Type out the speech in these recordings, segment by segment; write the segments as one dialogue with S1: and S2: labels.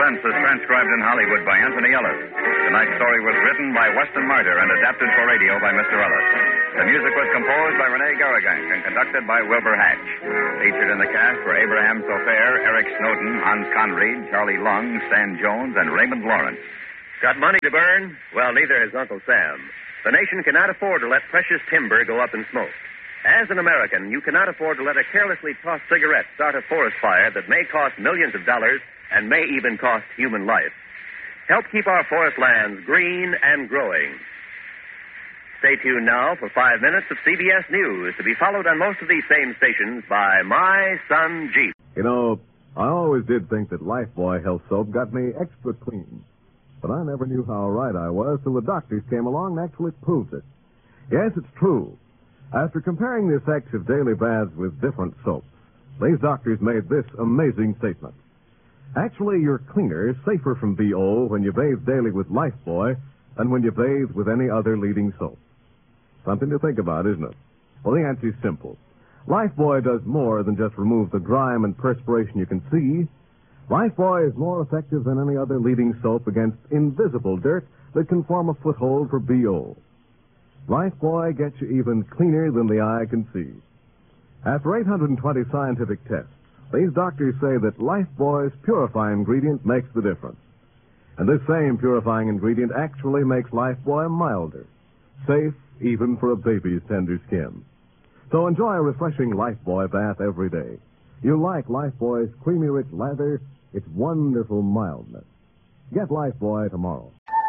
S1: Suspense is transcribed in Hollywood by Anthony Ellis. Tonight's story was written by Weston Marder and adapted for radio by Mr. Ellis. The music was composed by Rene Garrigang and conducted by Wilbur Hatch. Featured in the cast were Abraham Sofair, Eric Snowden, Hans Conried, Charlie Lung, Stan Jones, and Raymond Lawrence.
S2: Got money to burn? Well, neither has Uncle Sam. The nation cannot afford to let precious timber go up in smoke. As an American, you cannot afford to let a carelessly tossed cigarette start a forest fire that may cost millions of dollars and may even cost human life. Help keep our forest lands green and growing. Stay tuned now for 5 minutes of CBS News, to be followed on most of these same stations by My Son Jeep.
S3: You know, I always did think that Lifebuoy Health Soap got me extra clean. But I never knew how right I was till the doctors came along and actually proved it. Yes, it's true. After comparing the effects of daily baths with different soaps, these doctors made this amazing statement. Actually, you're cleaner, safer from BO when you bathe daily with Lifebuoy than when you bathe with any other leading soap. Something to think about, isn't it? Well, the answer's simple. Lifebuoy does more than just remove the grime and perspiration you can see. Lifebuoy is more effective than any other leading soap against invisible dirt that can form a foothold for BO. Lifebuoy gets you even cleaner than the eye can see. After 820 scientific tests, these doctors say that Lifebuoy's purifying ingredient makes the difference. And this same purifying ingredient actually makes Lifebuoy milder, safe even for a baby's tender skin. So enjoy a refreshing Lifebuoy bath every day. You'll like Lifebuoy's creamy rich lather, its wonderful mildness. Get Lifebuoy tomorrow.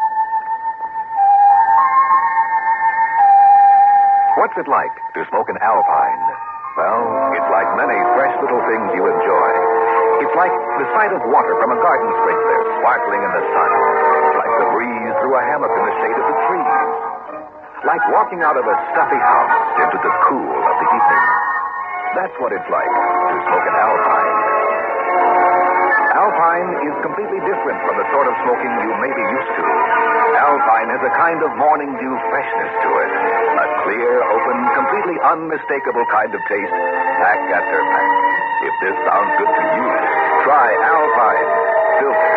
S4: What's it like to smoke an Alpine? Well, it's like many fresh little things you enjoy. It's like the sight of water from a garden sprinkler sparkling in the sun. Like the breeze through a hammock in the shade of the trees. Like walking out of a stuffy house into the cool of the evening. That's what it's like to smoke an Alpine. Alpine is completely different from the sort of smoking you may be used to. Alpine has a kind of morning dew freshness to it. A clear, open, completely unmistakable kind of taste, pack after pack. If this sounds good to you, try Alpine. Filter